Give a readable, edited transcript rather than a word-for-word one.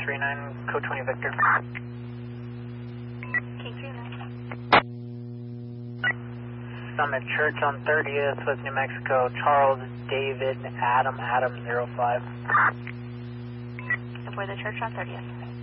K39, code 20 Victor. K39. Summit Church on 30th, West New Mexico, Charles David Adam 05. Avoid the church on 30th.